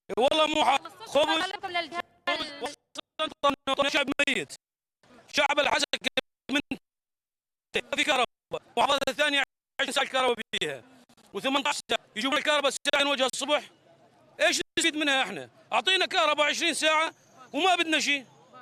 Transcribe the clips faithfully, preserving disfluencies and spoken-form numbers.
والله مو خبز شعب ميت، شعب الحسكه من في كهرباء، محافظه الثانيه عشرين ساعه الكهرباء فيها و18 ساعه يجيبون الكهرباء ساعه وجه الصبح. ايش نستفيد منها احنا؟ اعطينا كهرباء عشرين ساعه وما بدنا شيء.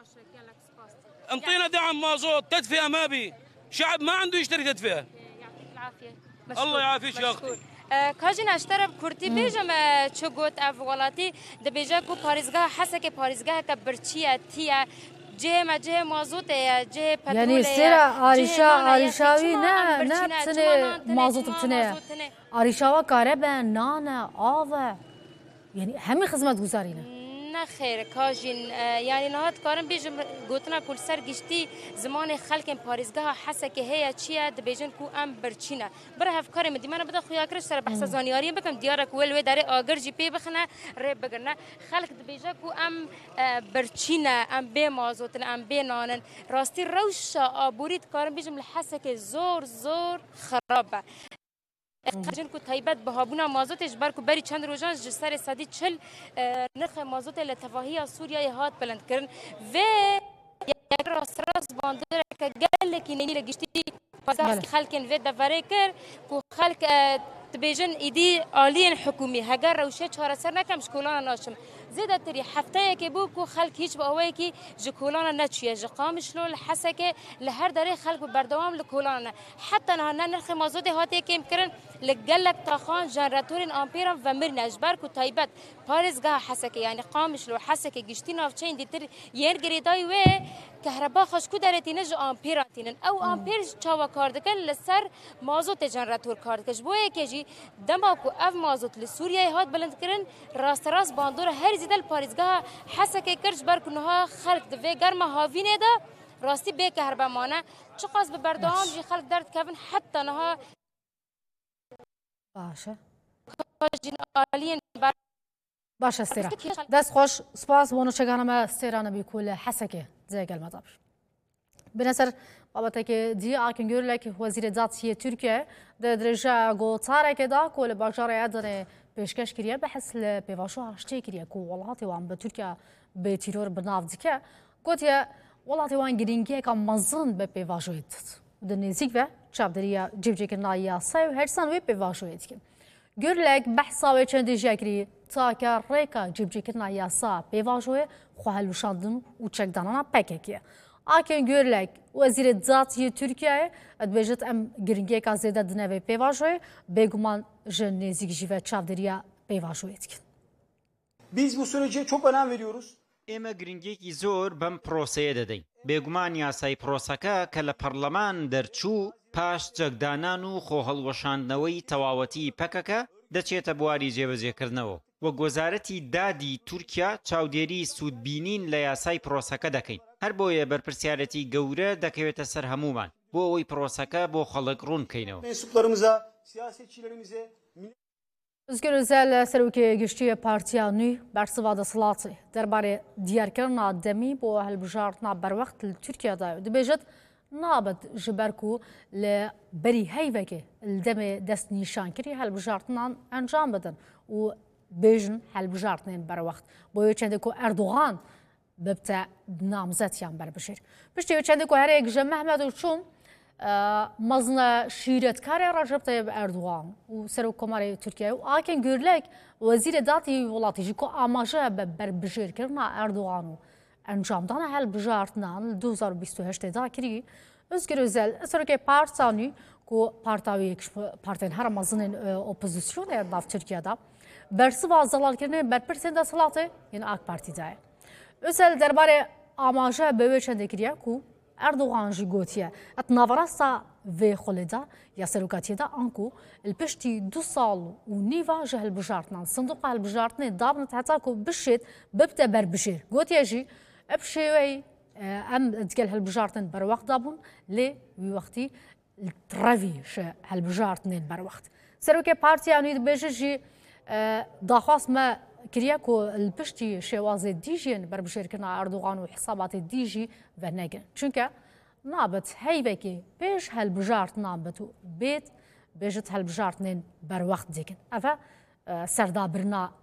انطينا دعم مازوت، تدفئه ما بي، شعب ما عنده يشتري تدفئه. يعطيك العافيه. الله يعافيك يا اختي. کاجین اشتر کورتی بیجم چه گوت اولاتی دبیجا کو پاریزگاه حسه که پاریزگاه که برچیه تیه جه ما جه مازوت جه پترول یعنی سر آریشا آریشاوی نه نه تنه مازوت بتنه آریشاوا کاره به نان آوا یعنی همین خدمت گزارینه. نه خیر کاجین یعنی نهاد کارم بیجم گوتنا کل سر گشتی زمان خلق پاریزگاه حسه که هیا چیه دبیجن کو ام برچینه بره هف کار مدی من بده خویا کرش سر بحث زانیاری بکم دیارک ول و داره آگر جی پی بخنه ری بگرنه خلق دبیجا کو ام برچینه ام به مازوتن ام به نانن راستی روش آبورید کارم بیجم لحسه که زور زور خرابه. خرجن کو تایبت بهابونا مازوتش برکو بری چند روزان جسر صدی چل نرخ مازوت لتفاهی سوریه هات بلند کردن و یک راست راست باندر که گل کی نی لگشتی پس خلکن و دفره کر کو خلک تبیجن ایدی عالی حکومی هگر روشه چهار سر نکم شکلان ناشم زیاد تری هفته که بو کو خلک هیچ با اوی کی جکولان نچیه جقامش لول حسکه لهر داره خلک بردوام لکولان حتی نه نرخ مازود هاتی که میکردن لگلک تاخان جنراتور آمپیر و مرنج برکو تایبت پاریزگاه حسکه یعنی قامش لو حسکه گشتی نافچین دیتر یر گریدای و كهرباء خشكو دارتين جو امبيراتين او امبير چاوا كاردك لسر مازوت جنراتور كاردك بو كيجي دماكو اف مازوت لسوريا هات بلند كرن راست راست باندور هر زيد الباريزغا حسكه كرج بركنها خلق دفي گرما هاوينه دا راستي بي كهرباء مانا چقاس ببردام جي خلق درد كفن حتى نها باشه جن عاليين باشه استرا دست خوش سپاس بونو چگانم استرانه بیکول حسکه زیگل مطابش بنظر بابت که دی آکن گرلک وزیر دادی ترکیه در درجه گوتاره که دا کل باجار اداره پیشکش کریه به حسل پیواشو هشته کریه که ولاتی وان به ترکیه به تیرور بناف دیگه گویه ولاتی وان گرینگی که مزن به پیواشو ایت در نزدیک و چابدریه جیبجی که نایا سایو هر سنوی پیواشو ایت که گرلک بحثا و چندی جکری تا که ریکا جیبجی که نایا سا پیواشوه خوالوشاندن و چکدانانا پکیه. آکن گرلک وزیر دادی ترکیه ادبیجت ام گرینگی که زیاده دنیوی پیواشوه بگمان جن نزدیک جیوه چابدریه پیواشوه ایت. Biz bu sürece çok önem veriyoruz. ئێمە گرنگێکی زۆر بەم پرۆسەیە دەدەین. بێگومان یاسای پرۆسەکە کە لە پەرلەمان دەرچوو پاش جەکدانان و خۆهەڵوەشاندنەوەی تەواوەتی پەکەکە دەچێتە بواری جێبەجێکردنەوە. وەک وەزارەتی دادی تورکیا چاودێری سوودبینین لە یاسای پرۆسەکە دەکەین. هەر بۆیە بەرپرسیارەتی گەورە دەکەوێتە سەر هەمومان بۆ ئەوەی پرۆسەکە بۆ خەڵک ڕوون بکەینەوە. Mensuplarımıza, siyasetçilerimize Özgür Özel Serokê Giştî Partiya Nû bersivada Silatê derbarê diyarkirina demî bo hilbijartina berwext li Tirkiye da dibêjit nabet ji ber ku li berî heyvekê li demê dest nîşan kirî hilbijartinan encam bidin û bêjin hilbijartinên berwext. Boya çendê ku Erdogan bibte namzetiyan berbişêr. Piştî wê çendê ku herêk ji Mehmed û Çûm مزن شیرتکار رجب طیب اردوغان و سروکماری ترکیه و آکن گرلک وزیر دادی ولاتی جیکو آماجه بر بجیر کردن اردوغانو انجام دانه هل بجارتنان دو هزار و بیست و هشت دا کری özgür özel سروکی پارتانی کو پارتاوی پارتین هر مزن اپوزیسیون ارداف ترکیه دا برسی و زلال کردن بر پرسنده سلاته یعنی آک پارتی دای özel درباره آماجه به چنده کریه کو اردوغان جی گوتیه ات ناوراستا و خلدا یا سروکاتیه دا انکو الپشتی دو سال و نیوا جهل بجارتنان صندوق هالبجارتنه دابنت حتی کو بشید ببته بر بشیر گوتیه جی ابشیوی ام دگل هالبجارتن بر وقت دابون لی وی وقتی ترویش هالبجارتنه بر وقت سروکی پارتی آنید بیجی جی داخواست ما كريا كو البشتي شوازي ديجين بربشير كنا أردوغان وحسابات الديجي ونجن شنكا نابت هيفكي بيش هالبجارت نابتو بيت بيجت هالبجارتنين بر وقت ديكن أفا سردا برنا